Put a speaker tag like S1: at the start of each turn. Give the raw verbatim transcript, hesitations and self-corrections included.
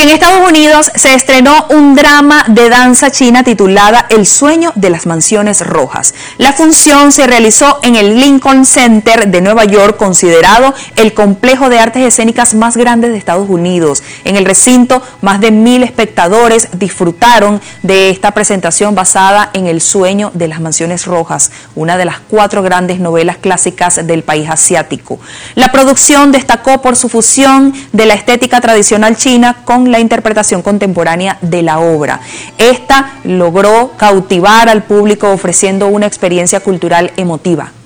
S1: en Estados Unidos se estrenó un drama de danza china titulada El sueño de las mansiones rojas. La función se realizó en el Lincoln Center de Nueva York, considerado el complejo de artes escénicas más grande de Estados Unidos. En el recinto, más de mil espectadores disfrutaron de esta presentación basada en El sueño de las mansiones rojas, una de las cuatro grandes novelas clásicas del país asiático. La producción destacó por su fusión de la estética tradicional china con la interpretación contemporánea de la obra. Esta logró cautivar al público ofreciendo una experiencia cultural emotiva.